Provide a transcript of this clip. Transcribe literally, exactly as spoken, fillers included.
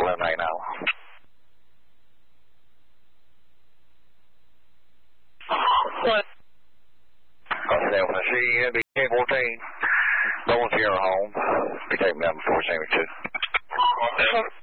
eleven eight now. What? seven C, N B ten fourteen. Going to your home. Be taking down before seventy-two.